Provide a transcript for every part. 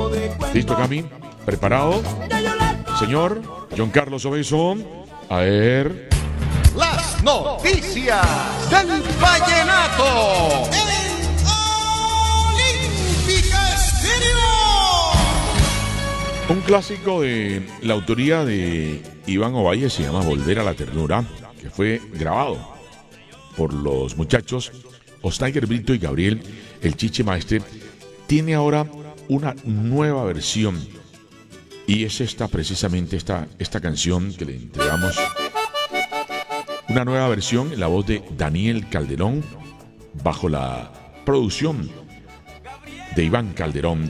¿Listo, Cami? ¿Preparado? Señor John Carlos Obeso. A ver. Las noticias del vallenato en Olímpica Estéreo. Un clásico de la autoría de Iván Ovalle se llama Volver a la Ternura, que fue grabado por los muchachos Ostager Brito y Gabriel El Chiche Maestre. Tiene ahora una nueva versión y es precisamente esta canción que le entregamos. Una nueva versión en la voz de Daniel Calderón bajo la producción de Iván Calderón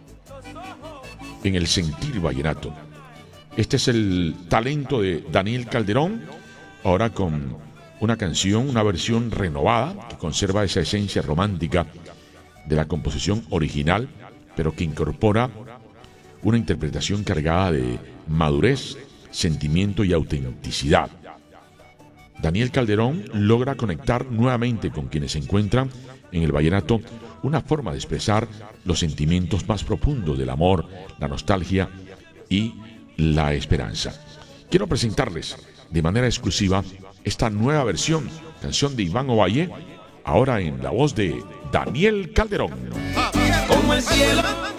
en el sentir vallenato. Este es el talento de Daniel Calderón, ahora con una canción, una versión renovada que conserva esa esencia romántica de la composición original, pero que incorpora una interpretación cargada de madurez, sentimiento y autenticidad. Daniel Calderón logra conectar nuevamente con quienes se encuentran en el vallenato una forma de expresar los sentimientos más profundos del amor, la nostalgia y la esperanza. Quiero presentarles de manera exclusiva esta nueva versión, canción de Iván Ovalle, ahora en la voz de Daniel Calderón. Como el cielo